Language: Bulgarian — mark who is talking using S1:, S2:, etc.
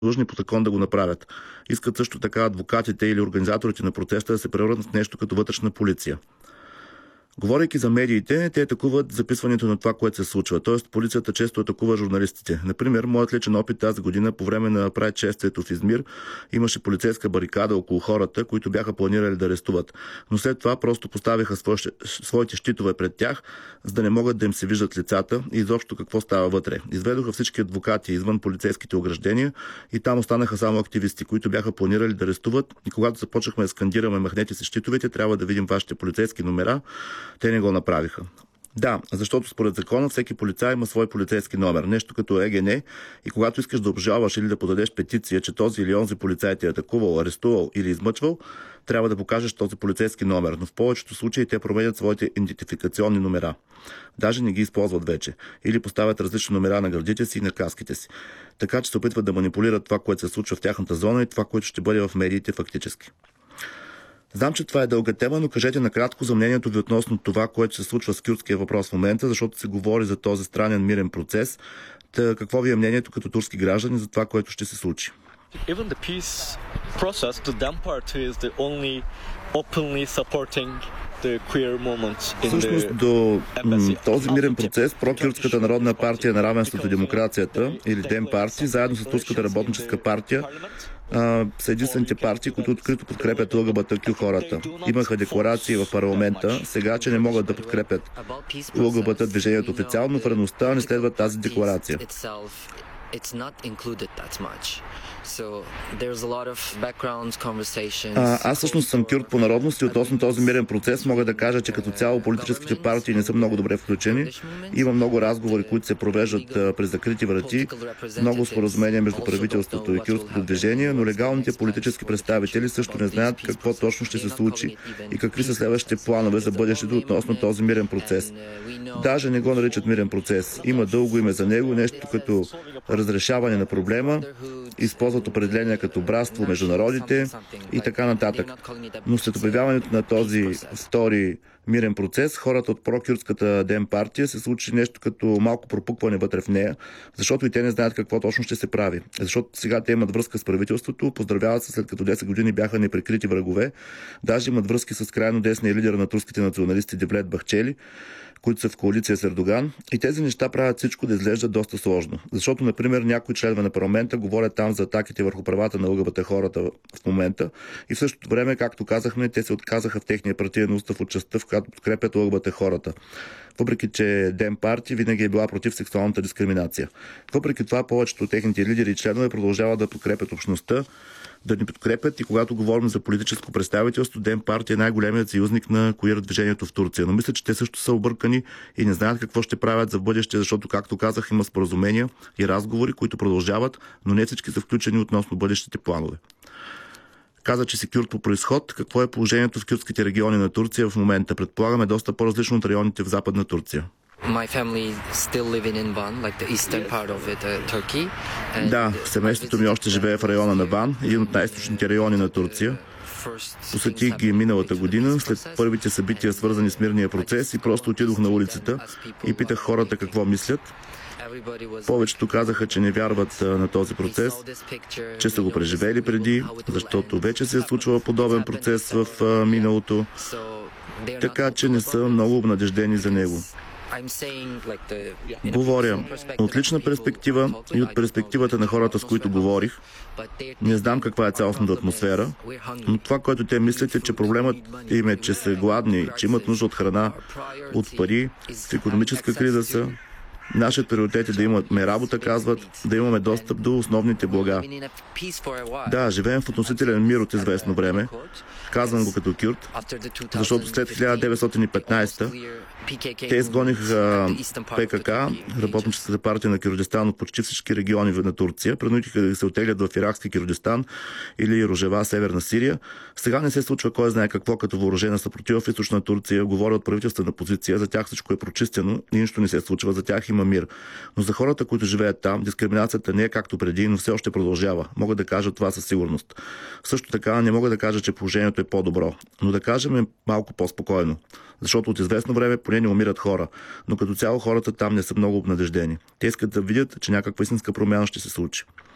S1: длъжни по закон да го направят. Искат също така адвокатите или организаторите на протеста да се превърнат в нещо като вътрешна полиция. Говорейки за медиите, те атакуват записването на това, което се случва. Тоест, полицията често атакува журналистите. Например, моят личен опит тази година по време на прайд-шествието в Измир имаше полицейска барикада около хората, които бяха планирали да арестуват. Но след това просто поставиха своите щитове пред тях, за да не могат да им се виждат лицата и изобщо какво става вътре. Изведоха всички адвокати извън полицейските ограждения и там останаха само активисти, които бяха планирали да арестуват. И когато започнахме да скандираме махнете си щитовете, трябва да видим вашите полицейски номера, те не го направиха. Да, защото според закона всеки полицай има свой полицейски номер, нещо като ЕГН, и когато искаш да обжалваш или да подадеш петиция, че този или онзи полицай те е атакувал, арестувал или измъчвал, трябва да покажеш този полицейски номер, но в повечето случаи те променят своите идентификационни номера. Даже не ги използват вече. Или поставят различни номера на гърдите си и на каските си. Така че се опитват да манипулират това, което се случва в тяхната зона и това, което ще бъде в медиите фактически. Знам, че това е дълга тема, но кажете накратко за мнението ви относно това, което се случва с кюрдския въпрос в момента, защото се говори за този странен мирен процес. Какво ви е мнението като турски граждани за това, което ще се случи?
S2: Even the peace process, the DEM party is the only openly supporting the queer movement in
S1: Всъщност до този мирен процес прокюрдската народна партия на равенството и демокрацията или ДЕМ партия, заедно с турската работническа партия, са единствените партии, които открито подкрепят ЛГБТQ хората. Имаха декларации в парламента, сега, че не могат да подкрепят ЛГБТ движението официално, в реалността не следва тази декларация. Аз всъщност съм кюрд по народност и относно този мирен процес мога да кажа, че като цяло политическите партии не са много добре включени. Има много разговори, които се провеждат през закрити врати, много споразумения между правителството и кюрдското движение, но легалните политически представители също не знаят какво точно ще се случи и какви са следващите планове за бъдещето относно този мирен процес. Даже не го наричат мирен процес. Има дълго име за него, нещо като разрешаване на проблема, използват определения като братство между народите и така нататък. Но след обявяването на този втори мирен процес, хората от прокюрдската ДЕМ партия се случи нещо като малко пропукване вътре в нея, защото и те не знаят какво точно ще се прави. Защото сега те имат връзка с правителството, поздравяват се след като 10 години бяха неприкрити врагове, даже имат връзки с крайно десния лидер на турските националисти Девлет Бахчели, които са в коалиция с Ердоган, и тези неща правят всичко да изглежда доста сложно. Защото, например, някои членове на парламента говорят там за атаките върху правата на ЛГБТ хората в момента и в същото време, както казахме, те се отказаха в техния партиен устав от частта, в която подкрепят ЛГБТ хората. Въпреки че ДЕМ партия винаги е била против сексуалната дискриминация. Въпреки това, повечето от техните лидери и членове продължават да подкрепят общността, да ни подкрепят, и когато говорим за политическо представителство, ДЕМ партия е най-големият съюзник на куир движението в Турция. Но мисля, че те също са объркани и не знаят какво ще правят за бъдеще, защото, както казах, има споразумения и разговори, които продължават, но не всички са включени относно бъдещите планове. Каза, че си кюрд по произход. Какво е положението в кюрдските региони на Турция в момента? Предполагаме доста по-различно от районите в Западна Турция. Да, семейството ми още живее в района на Ван, един от най-източните райони на Турция. Посетих ги миналата година, след първите събития, свързани с мирния процес, и просто отидох на улицата и питах хората какво мислят. Повечето казаха, че не вярват на този процес, че са го преживели преди, защото вече се е случвал подобен процес в миналото, така че не са много обнадеждени за него. Говоря от лична перспектива и от перспективата на хората, с които говорих. Не знам каква е цялостната атмосфера, но това, което те мислят, е, че проблемът им е, че са гладни, че имат нужда от храна, от пари, в икономическа криза са. Нашият приоритет е да имаме работа, казват, да имаме достъп до основните блага. Да, живеем в относителен мир от известно време. Казвам го като кюрд, защото след 1915 те изгониха ПКК, Работническата партия на Кюрдистан, от почти всички региони на Турция. Принудиха да се оттеглят в иракски Кюрдистан или Рожева, Северна Сирия. Сега не се случва кой знае какво като въоръжена съпротива в източна Турция. Говоря от правителствена позиция. За тях всичко е прочистено и нищо не се случва. За тях има мир. Но за хората, които живеят там, дискриминацията не е както преди, но все още продължава. Мога да кажа това със сигурност. Също така не мога да кажа, че положението е по-добро. Но да кажем е малко по-спокойно. Защото от известно време поне не умират хора. Но като цяло хората там не са много обнадеждени. Те искат да видят, че някаква истинска промяна ще се случи.